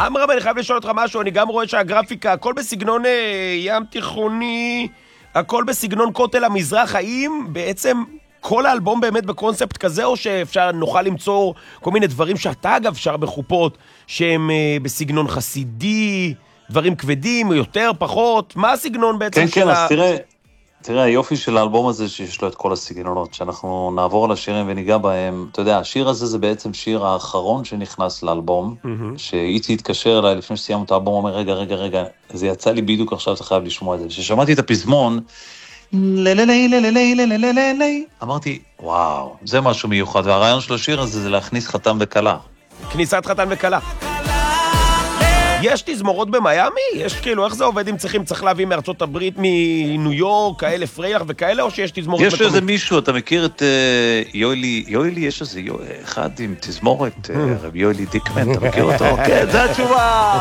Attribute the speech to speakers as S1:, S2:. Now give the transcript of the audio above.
S1: עמרם, אני חייב לשאול אותך משהו, אני גם רואה שהגרפיקה, הכל בסגנון ים תיכוני, הכל בסגנון כותל המזרח, האם בעצם כל האלבום באמת בקונספט כזה, או שאפשר, נוכל למצוא כל מיני דברים שאתה אגב שר בחופות, שהם בסגנון חסידי, דברים כבדים, יותר, פחות, מה הסגנון בעצם
S2: כן, כן, אז תראה, היופי של האלבום הזה שיש לו את כל הסגנונות, שאנחנו נעבור על השירים וניגע בהם, אתה יודע, השיר הזה זה בעצם שיר האחרון שנכנס לאלבום, שאיתי התקשר אליי לפני שסיימנו את האלבום, אומר, רגע, זה יצא לי בדיוק עכשיו, אתה חייב לשמוע את זה. כששמעתי את הפזמון, אמרתי, וואו, זה משהו מיוחד, והרעיון של השיר הזה זה להכניס חתם וכלה.
S1: כניסת חתן וכלה. יש תזמורות במיימי? יש כאילו, איך זה עובד אם צריך להביא מארצות הברית, מניו יורק, כאלה פרייח וכאלה, או שיש תזמורות מקומית?
S2: יש איזה מישהו, אתה מכיר את יואלי, יש איזה אחד עם תזמורת, רב יואלי דיקמן, אתה מכיר אותו? כן, זה התשובה!